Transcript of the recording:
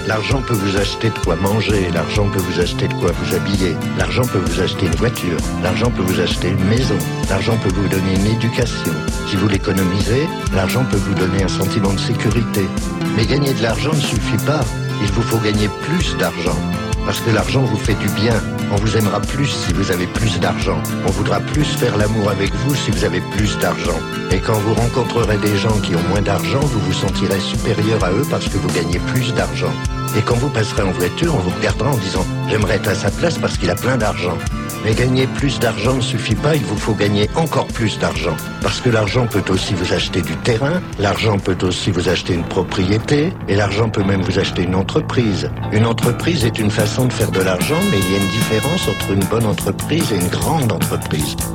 L'argent peut vous acheter de quoi manger, l'argent peut vous acheter de quoi vous habiller, l'argent peut vous acheter une voiture, l'argent peut vous acheter une maison, l'argent peut vous donner une éducation. Si vous l'économisez, l'argent peut vous donner un sentiment de sécurité. Mais gagner de l'argent ne suffit pas, il vous faut gagner plus d'argent. Parce que l'argent vous fait du bien. On vous aimera plus si vous avez plus d'argent. On voudra plus faire l'amour avec vous si vous avez plus d'argent. Et quand vous rencontrerez des gens qui ont moins d'argent, vous vous sentirez supérieur à eux parce que vous gagnez plus d'argent. Et quand vous passerez en voiture, on vous regardera en disant « J'aimerais être à sa place parce qu'il a plein d'argent ». Mais gagner plus d'argent ne suffit pas, il vous faut gagner encore plus d'argent. Parce que l'argent peut aussi vous acheter du terrain, l'argent peut aussi vous acheter une propriété, et l'argent peut même vous acheter une entreprise. Une entreprise est une façon de faire de l'argent, mais il y a une différence entre une bonne entreprise et une grande entreprise.